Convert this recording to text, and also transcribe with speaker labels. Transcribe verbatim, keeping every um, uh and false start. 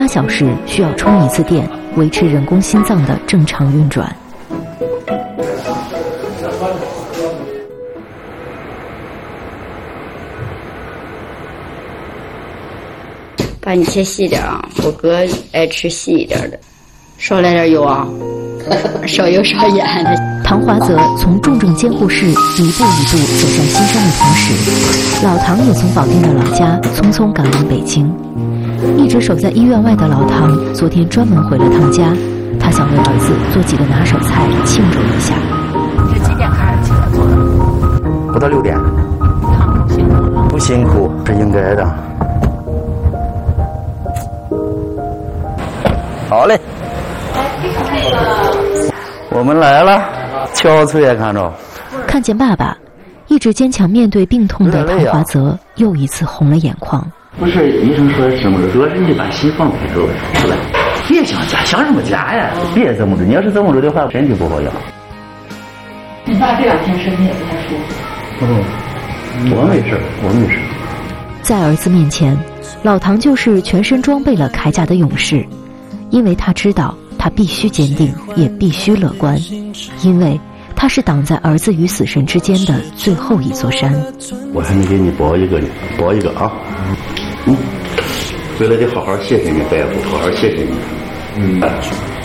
Speaker 1: 八小时需要充一次电，维持人工心脏的正常运转。
Speaker 2: 把你切细点啊，我哥爱吃细一点的，少来点油啊，少油少盐的。
Speaker 1: 唐华泽从重症监护室一步一步走向新生的同时，老唐也从保定的老家匆匆赶往北京。一直守在医院外的老唐，昨天专门回了趟家，他想为儿子做几个拿手菜庆祝一下。
Speaker 3: 是几点开始起来做的？
Speaker 4: 不到六点。
Speaker 3: 唐不辛苦了？
Speaker 4: 不辛苦，是应该的。好嘞。我们来了，憔悴也看着。
Speaker 1: 看见爸爸，一直坚强面对病痛的唐华泽又一次红了眼眶。
Speaker 4: 不是，医生说这么着，主要是你把心放开各位，是吧？别想家，想什么家呀？别这么着，你要是这么着的话，身体不好养。
Speaker 3: 你爸这两天身体也不太舒服。
Speaker 4: 哦，我没事，我没事。
Speaker 1: 在儿子面前，老唐就是全身装备了铠甲的勇士，因为他知道他必须坚定，也必须乐观，因为他是挡在儿子与死神之间的最后一座山。
Speaker 4: 我还没给你包一个呢，包一个啊。嗯，回来得好好谢谢你大夫，好好谢谢你。嗯。